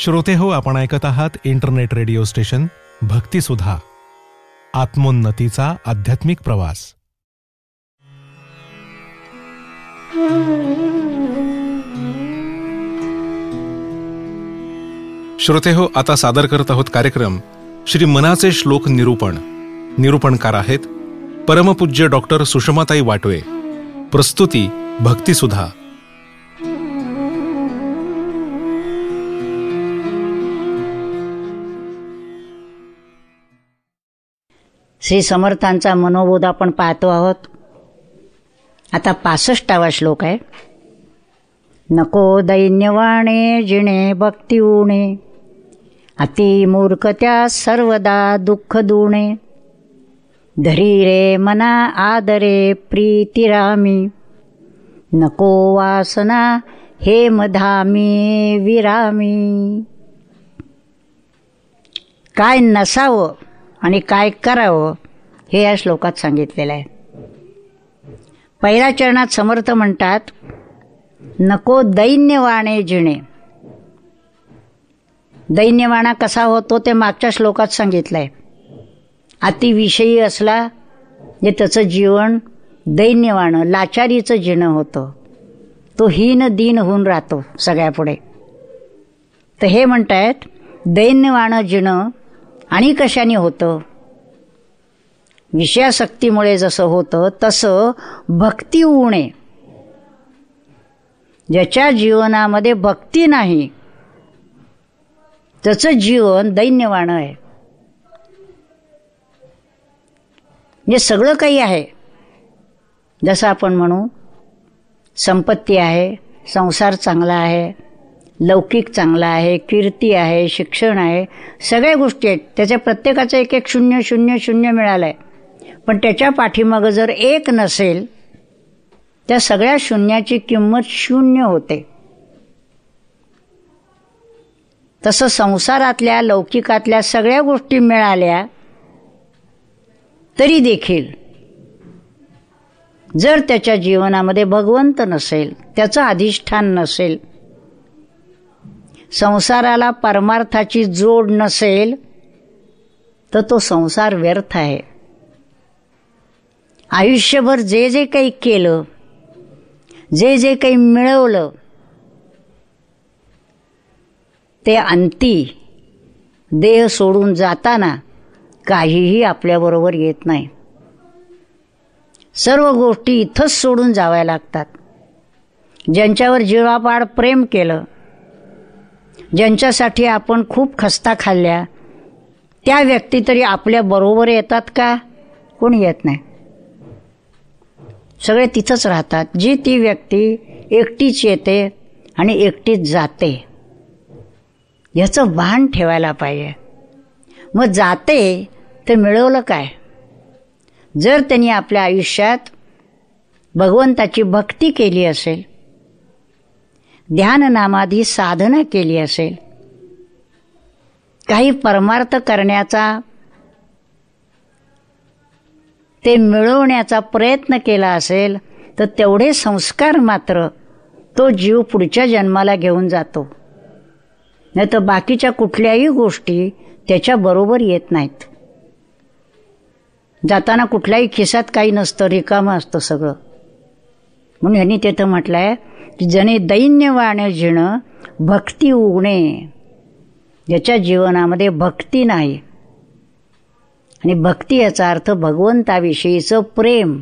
श्रोते हो, आपण ऐकत आहात इंटरनेट रेडिओ स्टेशन भक्तिसुधा, आत्मोन्नतीचा आध्यात्मिक प्रवास. श्रोते हो, आता सादर करत आहोत कार्यक्रम श्री मनाचे श्लोक निरूपण. निरूपणकार आहेत परमपूज्य डॉक्टर सुषमाताई वाटवे. प्रस्तुती भक्तिसुधा. श्री समर्थांचा मनोबोध आपण पाहतो आहोत. आता 65वा श्लोक आहे. नको दैन्यवाणे जिणे भक्ती उणे, अति मूर्ख त्या सर्वदा दुःख दुणे. धरी रे मना आदरे प्रीतिरामी, नको वासना हे मधामी विरामी. काय नसावं आणि काय करावं हे या श्लोकात सांगितलेलं आहे. पहिल्या चरणात समर्थ म्हणतात, नको दैन्यवाणे जिणे. दैन्यवाणा कसा होतो ते मागच्या श्लोकात सांगितलं आहे. अतिविषयी असला जे त्याचं जीवन दैन्यवाणं लाचारीचं जिणं होतं, तो हीन दीन होऊन राहतो सगळ्यापुढे. तर हे म्हणतायत दैन्यवाणं जिणं आणि कशाने होतं? विषयासक्तीमुळे जसं होतं तसं भक्ती उणे. ज्याच्या जीवनामध्ये भक्ती नाही त्याचं जीवन दैन्यवाणं आहे. म्हणजे सगळं काही आहे, जसं आपण म्हणू संपत्ती आहे, संसार चांगला आहे, लौकिक चांगला आहे, कीर्ती आहे, शिक्षण आहे, सगळ्या गोष्टी आहेत. त्याच्या प्रत्येकाचं एक एक शून्य शून्य शून्य मिळालं आहे. पण त्याच्या पाठीमागं जर एक नसेल, त्या सगळ्या शून्याची किंमत शून्य होते. तसं संसारातल्या लौकिकातल्या सगळ्या गोष्टी मिळाल्या तरी देखील जर त्याच्या जीवनामध्ये भगवंत नसेल, त्याचं अधिष्ठान नसेल, संसाराला परमार्थाची जोड नसेल, तर तो संसार व्यर्थ आहे. आयुष्यभर जे जे काही केलं, जे जे काही मिळवलं, ते अंती देह सोडून जाताना काहीही आपल्याबरोबर येत नाही. सर्व गोष्टी इथंच सोडून जाव्या लागतात. ज्यांच्यावर जीवापाड प्रेम केलं, ज्यांच्यासाठी आपण खूप खस्ता खाल्ल्या, त्या व्यक्ती तरी आपल्या बरोबर येतात का? कोणी येत नाही. सगळे तिथंच राहतात. जी ती व्यक्ती एकटीच येते आणि एकटीच जाते. ह्याचं भान ठेवायला पाहिजे. मग जाते ते मिळवलं काय? जर त्यांनी आपल्या आयुष्यात भगवंताची भक्ती केली असेल, ध्याननामाधी साधना केली असेल, काही परमार्थ करण्याचा, ते मिळवण्याचा प्रयत्न केला असेल, तर तेवढे संस्कार मात्र तो जीव पुढच्या जन्माला घेऊन जातो. नाही तर बाकीच्या कुठल्याही गोष्टी त्याच्याबरोबर येत नाहीत. जाताना कुठल्याही खिशात काही नसतं, रिकामं असतं सगळं. म्हणून यांनी तिथं म्हटलं आहे की जने दैन्यवाणे जिणं भक्ती उगणे. ज्याच्या जीवनामध्ये भक्ती नाही, आणि भक्ती याचा अर्थ भगवंताविषयीचं प्रेम.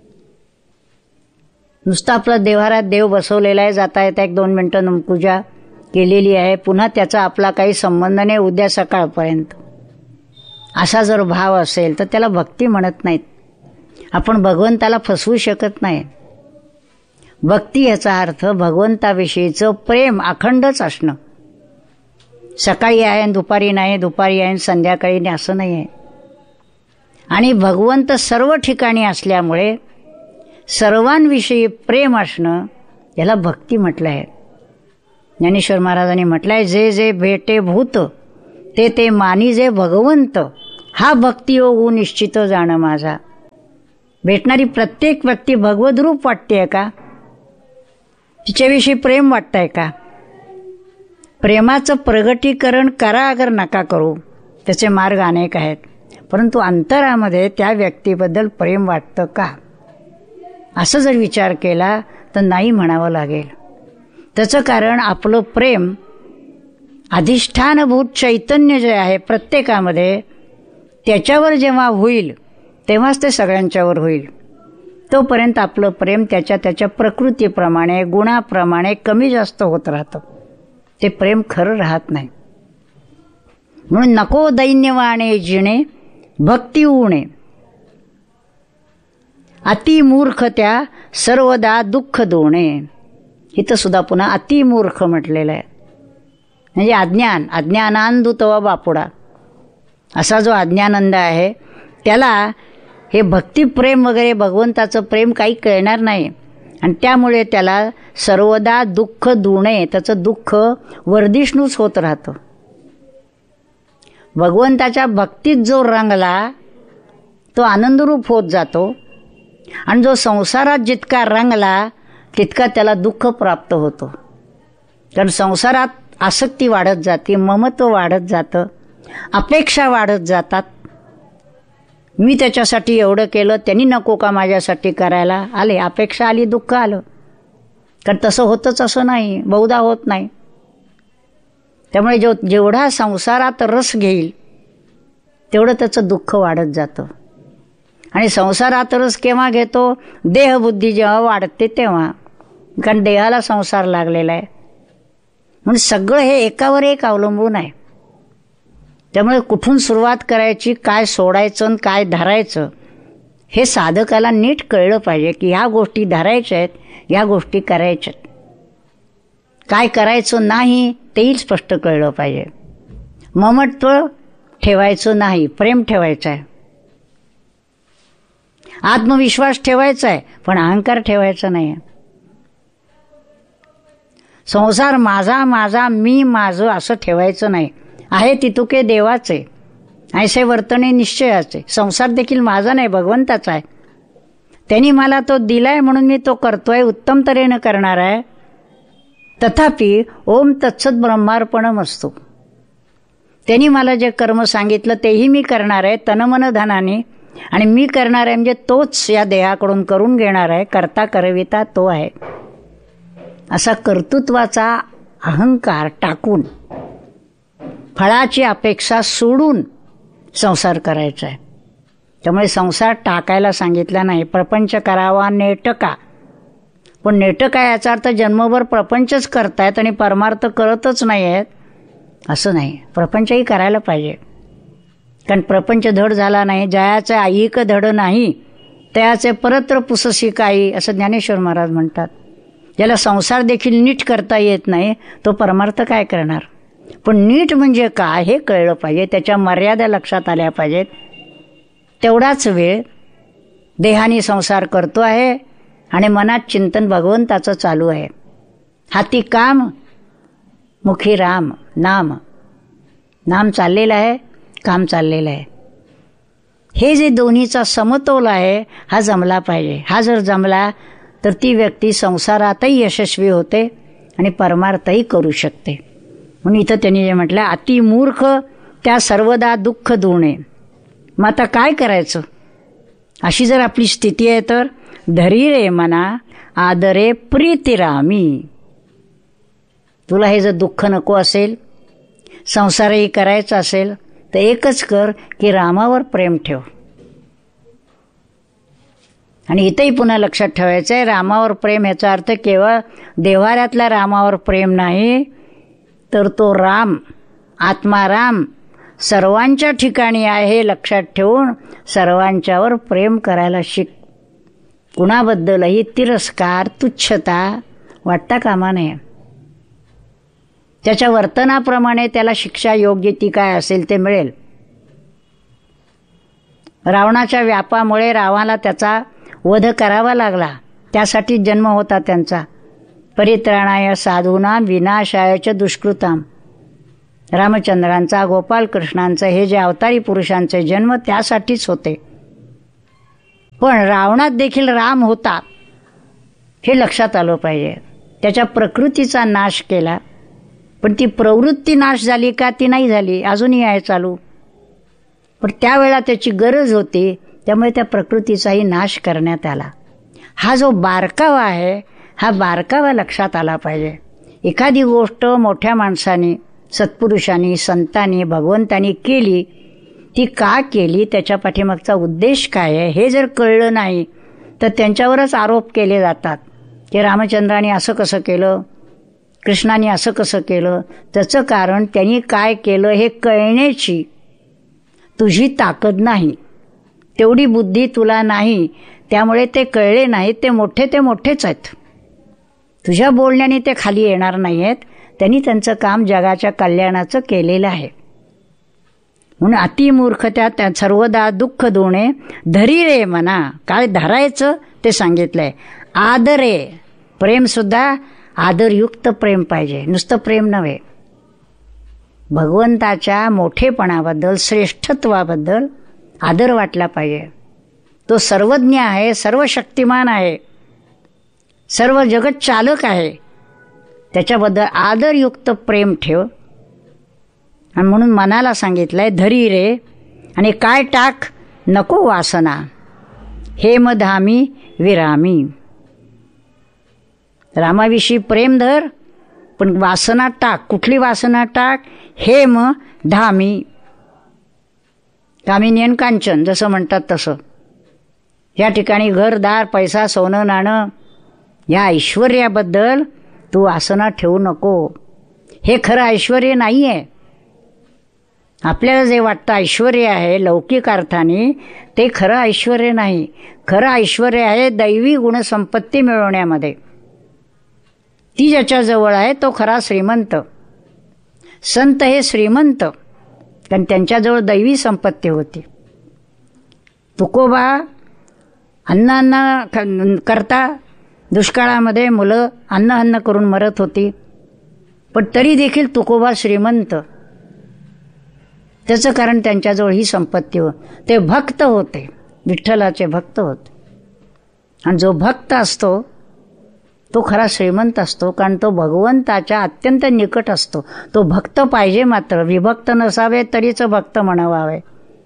नुसतं आपलं देवारात देव बसवलेला आहे, जाता येता 1-2 मिनटं पूजा केलेली आहे, पुन्हा त्याचा आपला काही संबंध नाही उद्या सकाळपर्यंत, असा जर भाव असेल तर त्याला भक्ती म्हणत नाहीत. आपण भगवंताला फसवू शकत नाही. भक्ती याचा अर्थ भगवंताविषयीचं प्रेम अखंडच असणं. सकाळी आहे आणि दुपारी नाही, दुपारी आहे आणि संध्याकाळी नाही, असं नाही आहे. आणि भगवंत सर्व ठिकाणी असल्यामुळे सर्वांविषयी प्रेम असणं याला भक्ती म्हटलं आहे. ज्ञानेश्वर महाराजांनी म्हटलं आहे, जे जे भेटे भूत ते ते मानी जे भगवंत, हा भक्ती योग निश्चित जाणं माझा. भेटणारी प्रत्येक व्यक्ती भगवद्रूप वाटते का? तिच्याविषयी प्रेम वाटतंय का? प्रेमाचं प्रगटीकरण करा अगर नका करू, त्याचे मार्ग अनेक आहेत, परंतु अंतरामध्ये त्या व्यक्तीबद्दल प्रेम वाटतं का, असं जर विचार केला तर नाही म्हणावं लागेल. त्याचं कारण आपलं प्रेम अधिष्ठानभूत चैतन्य जे आहे प्रत्येकामध्ये, त्याच्यावर जेव्हा होईल तेव्हाच ते सगळ्यांच्यावर होईल. तोपर्यंत आपलं प्रेम त्याच्या प्रकृतीप्रमाणे, गुणाप्रमाणे कमी जास्त होत राहतं. ते प्रेम खरं राहत नाही. म्हणून नको दैन्यवाणे जिणे भक्ती उणे, अतिमूर्ख त्या सर्वदा दुःख दोणे. इथं सुद्धा पुन्हा अतिमूर्ख म्हटलेलं आहे. म्हणजे अज्ञानांधुतवा बापुडा, असा जो अज्ञानंद आहे त्याला हे भक्तिप्रेम वगैरे भगवंताचं प्रेम काही कळणार नाही, आणि त्यामुळे त्याला सर्वदा दुःख दुणे, त्याचं दुःख वर्धिष्णूच होत राहतं. भगवंताच्या भक्तीत जो रंगला तो आनंदरूप होत जातो, आणि जो संसारात जितका रंगला तितका त्याला दुःख प्राप्त होतो. कारण संसारात आसक्ती वाढत जाते, ममत्व वाढत जातं, अपेक्षा वाढत जातात. मी त्याच्यासाठी एवढं केलं, त्यांनी नको का माझ्यासाठी करायला, आले अपेक्षा आली, दुःख आलं. कारण तसं होतंच असं नाही, बहुधा होत नाही. त्यामुळे जेवढा संसारात रस घेईल तेवढं त्याचं दुःख वाढत जातं. आणि संसारात रस केव्हा घेतो, देहबुद्धी जेव्हा वाढते तेव्हा, कारण देहाला संसार लागलेला आहे. म्हणून सगळं हे एकावर एक अवलंबून आहे. त्यामुळे कुठून सुरुवात करायची, काय सोडायचं आणि काय धरायचं, हे साधकाला नीट कळलं पाहिजे की ह्या गोष्टी धरायच्या आहेत, ह्या गोष्टी करायच्या आहेत. काय करायचं नाही तेही स्पष्ट कळलं पाहिजे. ममत्व ठेवायचं नाही, प्रेम ठेवायचं आहे. आत्मविश्वास ठेवायचा आहे, पण अहंकार ठेवायचा नाही. संसार माझा माझा, मी माझं असं ठेवायचं नाही. आहे तितुके देवाचे, ऐसे वर्तने निश्चयाचे. संसार देखील माझा नाही, भगवंताचा आहे. त्यांनी मला तो दिलाय म्हणून मी तो करतोय, उत्तम तऱ्हेनं करणार आहे. तथापि ओम तत्सत ब्रह्मार्पणम असतो. त्यांनी मला जे कर्म सांगितलं तेही मी करणार आहे तनमन धनाने, आणि मी करणार आहे म्हणजे तोच या देहाकडून करून घेणार आहे. करता करविता तो आहे. असा कर्तृत्वाचा अहंकार टाकून, फळाची अपेक्षा सोडून संसार करायचा आहे. त्यामुळे संसार टाकायला सांगितला नाही. प्रपंच करावा नेटका, पण नेटका याचा अर्थ जन्मभर प्रपंचच करतायत आणि परमार्थ करतच नाही आहेत असं नाही. प्रपंचही करायला पाहिजे. कारण प्रपंच धड झाला नाही, जयाचे ऐहिक धड नाही तयाचे परत्र पुससी काही, असं ज्ञानेश्वर महाराज म्हणतात. ज्याला संसार देखील नीट करता येत नाही तो परमार्थ काय करणार. पण नीट म्हणजे काय हे कळलं पाहिजे, त्याच्या मर्यादा लक्षात आल्या पाहिजेत. तेवढाच वेळ देहाने संसार करतो आहे आणि मनात चिंतन भगवंताचं चालू आहे. हाती काम, मुखी राम नाम. नाम चाललेलं आहे, काम चाललेलं आहे. हे जे दोन्हीचा समतोल आहे हा जमला पाहिजे. हा जर जमला तर ती व्यक्ती संसारातही यशस्वी होते आणि परमार्थही करू शकते. म्हणून इथं त्यांनी जे म्हटलं, अतिमूर्ख त्या सर्वदा दुःख दुणे. मग आता काय करायचं, अशी जर आपली स्थिती आहे तर धरी रे मना आदरे प्रीतिरामी. तुला हे जर दुःख नको असेल, संसारही करायचा असेल तर एकच कर की रामावर प्रेम ठेव. आणि इथंही पुन्हा लक्षात ठेवायचं आहे, रामावर प्रेम याचा अर्थ केवळ देव्हाऱ्यातल्या रामावर प्रेम नाही, तर तो राम, आत्मा राम सर्वांच्या ठिकाणी आहे हे लक्षात ठेवून सर्वांच्यावर प्रेम करायला शिक. कुणाबद्दलही तिरस्कार, तुच्छता वाटता कामा नये. त्याच्या वर्तनाप्रमाणे त्याला शिक्षा योग्य ती काय असेल ते मिळेल. रावणाच्या व्यापामुळे रावणाला त्याचा वध करावा लागला, त्यासाठी जन्म होता त्यांचा. परित्राणाय साधूनां विनाशायच दुष्कृताम. रामचंद्रांचा, गोपालकृष्णांचा हे जे अवतारी पुरुषांचे जन्म त्यासाठीच होते. पण रावणात देखील राम होता हे लक्षात आलं पाहिजे. त्याच्या प्रकृतीचा नाश केला पण ती प्रवृत्ती नाश झाली का? ती नाही झाली, अजूनही आहे चालू. पण त्यावेळेला त्याची गरज होती, त्यामुळे त्या प्रकृतीचाही नाश करण्यात आला. हा जो बारकावा आहे, हा बारकावा लक्षात आला पाहिजे. एखादी गोष्ट मोठ्या माणसाने, सत्पुरुषांनी, संतांनी, भगवंतांनी केली, ती का केली, त्याच्या पाठीमागचा उद्देश काय आहे हे जर कळलं नाही तर त्यांच्यावरच आरोप केले जातात की रामचंद्राने असं कसं केलं, कृष्णाने असं कसं केलं. त्याचं कारण त्यांनी काय केलं हे कळण्याची तुझी ताकद नाही, तेवढी बुद्धी तुला नाही, त्यामुळे ते कळले नाहीत. ते मोठेच आहेत. तुझ्या बोलण्याने ते खाली येणार नाही आहेत. त्यांनी त्यांचं काम जगाच्या कल्याणाचं केलेलं आहे. म्हणून अतिमूर्खत्या त्या सर्वदा दुःख दोणे धरी रे मना. काय धरायचं ते सांगितलंय. आदरे, प्रेमसुद्धा आदरयुक्त प्रेम पाहिजे, नुसतं प्रेम नव्हे. भगवंताच्या मोठेपणाबद्दल, श्रेष्ठत्वाबद्दल आदर वाटला पाहिजे. तो सर्वज्ञ आहे, सर्व शक्तिमान आहे, सर्व जगत चालक आहे. त्याच्याबद्दल आदरयुक्त प्रेम ठेव. आणि म्हणून मनाला सांगितलंय धरी रे, आणि काय टाक, नको वासना, हेमधामी विरामी. रामाविषयी प्रेम धर, पण वासना टाक. कुठली वासना टाक? हेम धामी, कामिनी आणि कांचन जसं म्हणतात तसं. या ठिकाणी घरदार, पैसा, सोनं नाणं, या ऐश्वर्याबद्दल तू वासना ठेवू नको. हे खरं ऐश्वर्य नाही आहे. आपल्याला जे वाटतं ऐश्वर्य आहे लौकिक अर्थाने, ते खरं ऐश्वर्य नाही. खरं ऐश्वर्य आहे दैवी गुणसंपत्ती मिळवण्यामध्ये. ती ज्याच्याजवळ आहे तो खरा श्रीमंत. संत हे श्रीमंत, कारण त्यांच्याजवळ दैवी संपत्ती होती. तुकोबा अन्न करता दुष्काळामध्ये मुलं अन्न करून मरत होती, पण तरी देखील तुकोबा श्रीमंत. त्याचं कारण त्यांच्याजवळ ही संपत्ती होती. ते भक्त होते, विठ्ठलाचे भक्त होते. आणि जो भक्त असतो तो खरा श्रीमंत असतो, कारण तो भगवंताच्या अत्यंत निकट असतो. तो भक्त पाहिजे, मात्र विभक्त नसावे तरीच भक्त म्हणावावे.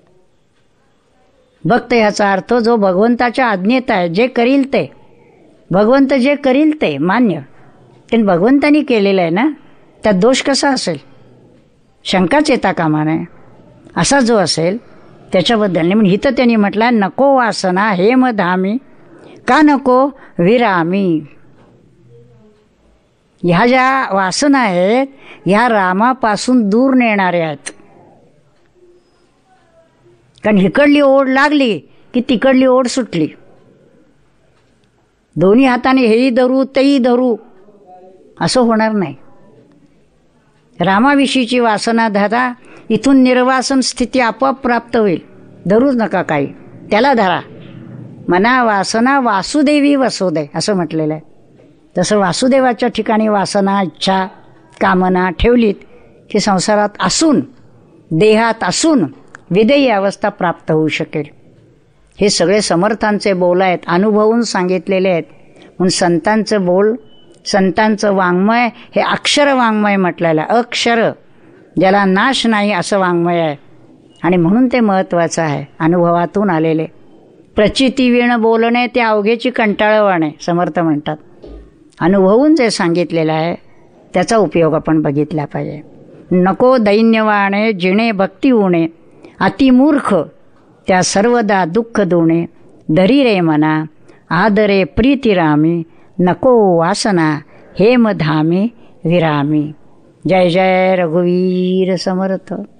भक्त ह्याचा अर्थ जो भगवंताच्या आज्ञेत आहे, जे करील ते, भगवंत जे करील ते मान्य. पण भगवंतानी केलेलं आहे ना, त्यात दोष कसा असेल, शंकाच येता कामा नये. असा जो असेल त्याच्याबद्दल नाही. म्हणून इथं त्यांनी म्हटलं नको वासना हेम धामी, का नको विरामी. ह्या ज्या वासना आहेत ह्या रामापासून दूर नेणाऱ्या आहेत. कारण इकडली ओढ लागली की तिकडली ओढ सुटली. दोन्ही हाताने हेही धरू तेही धरू असं होणार नाही. रामाविषयीची वासना धरा, इथून निर्वासन स्थिती आपोआप प्राप्त होईल. धरूच नका काही, त्याला धरा. मना वासना वासुदेवी वसुदे असं म्हटलेलं आहे. तसं वासुदेवाच्या ठिकाणी वासना, इच्छा, कामना ठेवलीत की संसारात असून, देहात असून विदेही अवस्था प्राप्त होऊ शकेल. हे सगळे समर्थांचे बोल आहेत, अनुभवून सांगितलेले आहेत. म्हणून संतांचं बोल, संतांचं वाङ्मय हे अक्षर वाङ्मय म्हटलेलं आहे. अक्षर ज्याला नाश नाही असं वाङ्मय आहे. आणि म्हणून ते महत्त्वाचं आहे. अनुभवातून आलेले प्रचिती वीण बोलणे ते अवघेची कंटाळवाणे समर्थ म्हणतात. अनुभवून जे सांगितलेलं आहे त्याचा उपयोग आपण बघितला पाहिजे. नको दैन्यवाणे जिणे भक्ती उणे, अतिमूर्ख त्या सर्वदा दुःख दोणे. धरी रे मना आदरे प्रीतिरामी, नको वासना हेम धामी विरामी. जय जय रघुवीर समर्थ.